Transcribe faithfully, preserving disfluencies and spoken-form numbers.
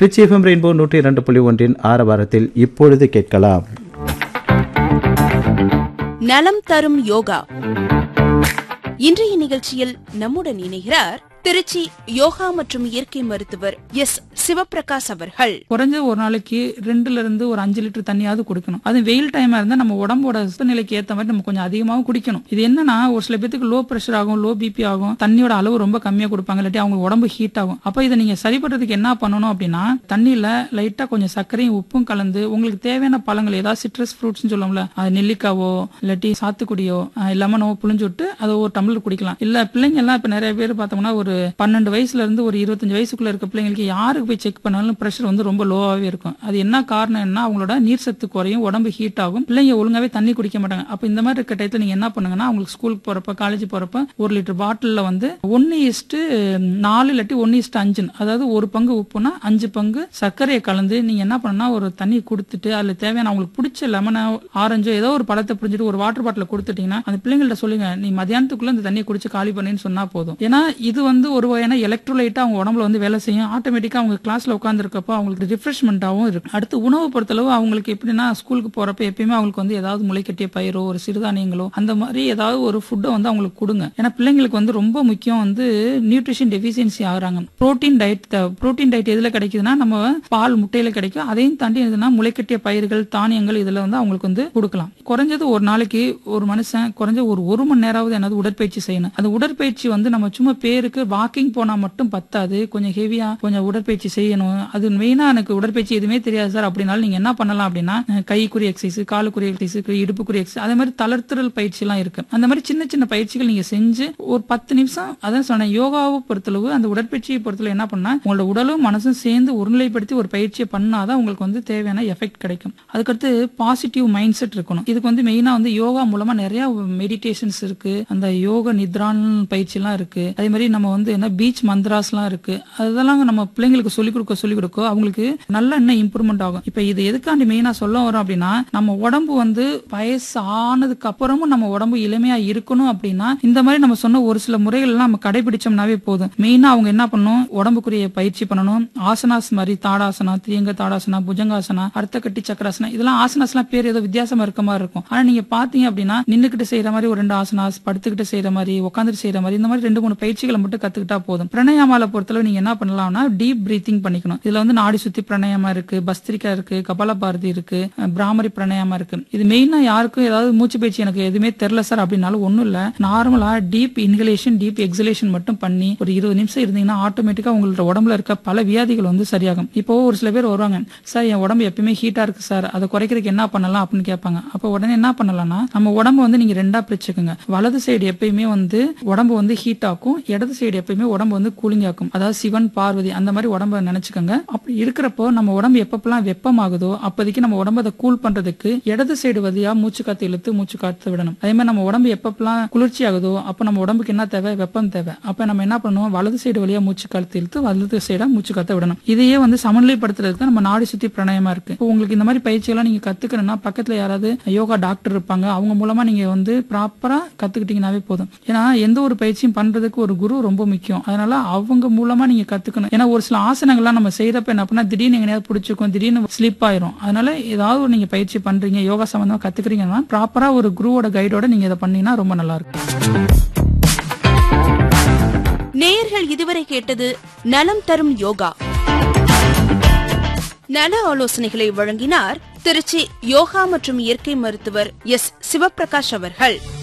Rich FM rainbow நூற்றி இரண்டு புள்ளி ஒன்றின் ஆரவாரத்தில் இப்பொழுது கேட்கலாம் நலம் தரும் யோகா. இன்றைய நிகழ்ச்சியில் நம்முடன் இணைகிறார் திருச்சி யோகா மற்றும் இயற்கை மருத்துவர் எஸ் சிவபிரகாஷ் அவர்கள். குறைஞ்ச ஒரு நாளைக்கு ரெண்டுல இருந்து ஒரு அஞ்சு லிட்டர் தண்ணியாவது குடிக்கணும். அது வெயில் டைமா இருந்தா நம்ம உடம்போட சூழ்நிலைக்கு ஏற்ற மாதிரி நம்ம கொஞ்சம் அதிகமாகவும் குடிக்கணும். இது என்னன்னா ஒரு சில பேருக்கு லோ பிரஷர் ஆகும், லோ பிபி ஆகும், தண்ணியோட அளவு ரொம்ப கம்மியா கொடுப்பாங்க, இல்லாட்டி அவங்க உடம்பு ஹீட் ஆகும். அப்ப இதை நீங்க சரி பண்றதுக்கு என்ன பண்ணணும் அப்படின்னா, தண்ணியில லைட்டா கொஞ்சம் சர்க்கரையும் உப்பும் கலந்து உங்களுக்கு தேவையான பழங்கள் ஏதாவது சிட்ரஸ் ஃப்ரூட்ஸ் சொல்லுவோம்ல, அது நெல்லிக்காவோ இல்லாட்டி சாத்துக்குடியோ லெமனோ புளிஞ்சு விட்டு அதை ஒரு டம்ளர் குடிக்கலாம். இல்ல பிள்ளைங்க எல்லாம் இப்ப நிறைய பேர் பார்த்தோம்னா ஒரு பன்னெண்டு வயசுல இருந்து ஒரு இருபத்தஞ்சு வயசுக்குள்ள இருக்க பிள்ளைங்களுக்கு யாருக்கு போய் செக் பண்ணாலும் பிரஷர் வந்து ரொம்ப லோவாவே இருக்கும். அது என்ன காரணம் என்ன, அவங்களோட நீர் சத்து குறையும், உடம்பு ஹீட் ஆகும், பிள்ளைங்க ஒழுங்காவே தண்ணி குடிக்க மாட்டாங்க. அப்ப இந்த மாதிரி இருக்க டயத்துல நீங்க என்ன பண்ணுங்கன்னா, அவங்களுக்கு ஸ்கூலுக்கு போறப்ப காலேஜ் போறப்ப ஒரு லிட்டர் பாட்டில்ல வந்து ஒன்னு இஸ்டு நாலு இல்லாட்டி ஒன்னு இஸ்டு அஞ்சு, அதாவது ஒரு பங்கு உப்புனா அஞ்சு பங்கு சர்க்கரையை கலந்து நீங்க என்ன பண்ணா ஒரு தண்ணி கொடுத்துட்டு அதுல தேவையான அவங்களுக்கு பிடிச்ச லெமனோ ஆரஞ்சோ ஏதோ ஒரு பழத்தை புரிஞ்சுட்டு ஒரு வாட்டர் பாட்டில கொடுத்துட்டீங்கன்னா அந்த பிள்ளைங்கள்ட்ட சொல்லுங்க, நீ மதியானத்துக்குள்ள இந்த தண்ணியை குடிச்சு காலி பண்ணின்னு சொன்னா போதும். ஏன்னா இது வந்து ஒரு வகையான எலக்ட்ரோலைட்டா அவங்க உடம்புல வந்து வேலை செய்யும். ஆட்டோமேட்டிக்கா அவங்க கிளாஸ்ல உட்கார்ந்து இருக்கப்போ அவங்களுக்கு ரிஃப்ரெஷ்மெண்டாவும் இருக்கும். அடுத்து உணவு பொறுத்தளவு அவங்களுக்கு எப்படின்னா ஸ்கூலுக்கு போறப்ப எப்பயுமே அவங்களுக்கு வந்து ஏதாவது முளைக்கட்டிய பயிரோ ஒரு சிறுதானியங்களோ அந்த மாதிரி ஏதாவது ஒரு ஃபுட்டை வந்து அவங்களுக்கு கொடுங்க. ஏன்னா பிள்ளைங்களுக்கு வந்து ரொம்ப முக்கியம் வந்து நியூட்ரிஷன் டெஃபிஷியன்சி ஆகுறாங்க. புரோட்டீன் டயட் புரோட்டீன் டயட் எதுல கிடைக்குதுன்னா நம்ம பால் முட்டையில கிடைக்கும். அதையும் தாண்டி எதுனா முளைக்கட்டிய பயிர்கள் தானியங்கள் இதுல வந்து அவங்களுக்கு வந்து கொடுக்கலாம். குறைஞ்சது ஒரு நாளைக்கு ஒரு மனுஷன் குறைஞ்ச ஒரு ஒரு மணி நேரமாவது என்னது உடற்பயிற்சி செய்யணும். அந்த உடற்பயிற்சி வந்து நம்ம சும்மா பேருக்கு வாக்கிங் போனா மட்டும் பத்தாது, கொஞ்சம் ஹெவியா கொஞ்சம் உடற்பயிற்சி செய்யணும். அது மெயினா எனக்கு உடற்பயிற்சி எதுவுமே தெரியாது சார் அப்படின்னாலும் நீங்க என்ன பண்ணலாம் அப்படின்னா, கைக்குரிய எக்ஸசைஸ், காலுக்குரிய எக்ஸசைஸ், இடுப்புக்குரிய எக்ஸசைஸ், அதே மாதிரி தளர்த்துறல் பயிற்சி எல்லாம் இருக்கு. அந்த மாதிரி சின்ன சின்ன பயிற்சிகள் நீங்க செஞ்சு ஒரு பத்து நிமிஷம், அதான் சொன்னேன் யோகாவை பொறுத்தளவு அந்த உடற்பயிற்சியை பொறுத்தளவு என்ன பண்ணா உங்களோட உடலும் மனசும் சேர்ந்து ஒருநிலைப்படுத்தி ஒரு பயிற்சியை பண்ணாதான் உங்களுக்கு வந்து தேவையான எஃபெக்ட் கிடைக்கும். அதுக்கடுத்து பாசிட்டிவ் மைண்ட் செட் இருக்கணும். இதுக்கு வந்து மெயினா வந்து யோகா மூலமா நிறைய மெடிடேஷன்ஸ் இருக்கு, அந்த யோக நித்ரான் பயிற்சி எல்லாம் இருக்கு. அதே மாதிரி நம்ம வந்து என்ன பீச் மந்த்ராஸ் எல்லாம் இருக்கு. அதெல்லாம் நம்ம பிள்ளைங்களுக்கு சொல்லிக் கொடுக்க சொல்லிக் கொடுக்க அவங்களுக்கு நல்ல என்ன இம்ப்ரூவ்மெண்ட் ஆகும். இப்ப இது எதுக்காண்டி மெயினா சொல்ல வரோம் அப்படின்னா, நம்ம உடம்பு வந்து வயசு ஆனதுக்கு அப்புறமும் நம்ம உடம்பு இளமையா இருக்கணும் அப்படின்னா இந்த மாதிரி நம்ம சொன்ன ஒரு சில முறைகள் எல்லாம் நம்ம கடைபிடிச்சோம்னாவே போதும். மெயினா அவங்க என்ன பண்ணணும், உடம்புக்குரிய பயிற்சி பண்ணணும். ஆசனாஸ் மாதிரி தாடாசனா, திரியங்க தாடாசனா, புஜங்காசனா, அர்த்த கட்டி சக்கராசனா, இதெல்லாம் ஆசனாஸ் எல்லாம் பேர் ஏதோ வித்தியாசமா இருக்க மாதிரி இருக்கும். ஆனா நீங்க பாத்தீங்க அப்படின்னா நின்னுக்கிட்டு செய்யற மாதிரி ஒரு ரெண்டு ஆசனாஸ், படுத்துக்கிட்டு செய்யற மாதிரி, உட்காந்துட்டு செய்யற மாதிரி, இந்த மாதிரி ரெண்டு மூணு பயிற்சிகளை மட்டும் கத்துக்கிட்டா போதும். பிரணயாமால பொறுத்தளவு நீங்க என்ன பண்ணலாம்னா டீப் பிரீத்திங் பண்ணிக்கணும். இதுல வந்து நாடி சுத்தி பிரணயமா இருக்கு, பஸ்திரிகா இருக்கு, கபால பாரதி இருக்கு, பிராமரி பிரணயமா இருக்கு. இது மெயினா யாருக்கும் ஏதாவது மூச்சு பயிற்சி எனக்கு எதுவுமே தெரியல சார் அப்படின்னாலும் ஒண்ணும் இல்ல, நார்மலா டீப் இன்ஹலேஷன் டீப் எக்ஸலேஷன் மட்டும் பண்ணி ஒரு இருபது நிமிஷம் இருந்தீங்கன்னா ஆட்டோமேட்டிக்கா உங்களோட உடம்புல இருக்க பல வியாதிகள் வந்து சரியாகும். இப்போ ஒரு சில பேர் வருவாங்க, சார் என் உடம்பு எப்பயுமே ஹீட்டா இருக்கு சார், அதை குறைக்கிறதுக்கு என்ன பண்ணலாம் அப்படின்னு கேட்பாங்க. அப்ப உடனே என்ன பண்ணலாம்னா நம்ம உடம்பு வந்து நீங்க ரெண்டா பிரிச்சுக்குங்க. வலது சைடு எப்பயுமே வந்து உடம்பு வந்து ஹீட் ஆக்கும், இடது சைடு எப்பயுமே உடம்பு வந்து கூலிங் ஆக்கும். அதாவது சிவன் பார்வதி அந்த மாதிரி உடம்ப நினைச்சுக்கோங்க. அப்படி இருக்கிறப்போ நம்ம உடம்பு எப்பப்பெல்லாம் வெப்பமாகுதோ அப்போதைக்கு நம்ம உடம்பு அதை கூல் பண்றதுக்கு இடது சைடு வழியா மூச்சு காத்து இழுத்து மூச்சு காத்து விடணும். அதே மாதிரி நம்ம உடம்பு எப்பப்பெல்லாம் குளிர்ச்சி ஆகுதோ அப்ப நம்ம உடம்புக்கு என்ன தேவை, வெப்பம் தேவை. அப்ப நம்ம என்ன பண்ணுவோம், வலது சைடு வழியா மூச்சு காத்து இழுத்து வலது சைடா மூச்சு காத்த விடணும். இதையே வந்து சமநிலைப்படுத்துறதுக்கு நம்ம நாடி சுத்தி பிரணயமா இருக்கு. இப்போ உங்களுக்கு இந்த மாதிரி பயிற்சி எல்லாம் நீங்க கத்துக்கணும்னா பக்கத்துல யாராவது யோகா டாக்டர் இருப்பாங்க, அவங்க மூலமா நீங்க வந்து ப்ராப்பரா கத்துக்கிட்டீங்கன்னாவே போதும். ஏன்னா எந்த ஒரு பயிற்சியும் பண்றதுக்கு ஒரு குரு ரொம்ப முக்கியம். அதனால அவங்க மூலமா நீங்க கத்துக்கணும். ஏன்னா ஒரு சில ஆசனங்கள்லாம் நம்ம செய்யறப்ப என்ன பண்ணா திடீர்னு எங்கேயாவது பிடிச்சிக்கும், திடீர்னு ஸ்லிப் ஆயிரும். அதனால ஏதாவது நீங்க பயிற்சி பண்றீங்க, யோகா சம்பந்தமா கத்துக்கிறீங்கன்னா ப்ராப்பரா ஒரு குருவோட கைடோட நீங்க இதை பண்ணீங்கன்னா ரொம்ப நல்லா இருக்கும். நேயர்கள் இதுவரை கேட்டது நலம் தரும் யோகா. நல ஆலோசனைகளை வழங்கினார் திருச்சி யோகா மற்றும் இயற்கை மருத்துவர் எஸ் சிவபிரகாஷ் அவர்கள்.